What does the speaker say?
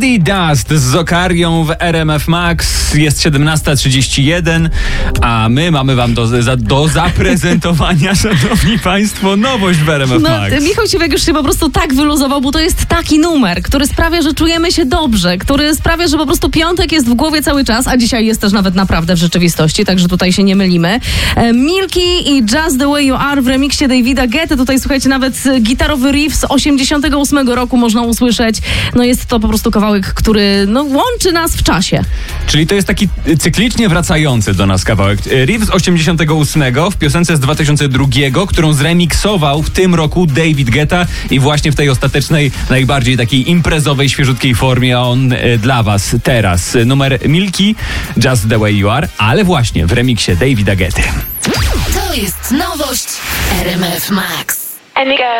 Lady Dust z Zokarią w RMF Max. Jest 17:31, a my mamy wam do zaprezentowania, szanowni państwo, nowość w RMF Max. Michał Siwek już się po prostu tak wyluzował, bo to jest taki numer, który sprawia, że czujemy się dobrze, który sprawia, że po prostu piątek jest w głowie cały czas, a dzisiaj jest też nawet naprawdę w rzeczywistości, także tutaj się nie mylimy. Milky i Just the Way You Are w remiksie Davida Guetty. Tutaj słuchajcie, nawet gitarowy riff z 88 roku można usłyszeć. No jest to po prostu kawałek, który łączy nas w czasie. Czyli to jest taki cyklicznie wracający do nas kawałek. Riff z 88 w piosence z 2002, którą zremiksował w tym roku David Guetta i właśnie w tej ostatecznej, najbardziej takiej imprezowej, świeżutkiej formie on dla was teraz. Numer Milky, Just the Way You Are, ale właśnie w remiksie Davida Guetty. To jest nowość RMF Max.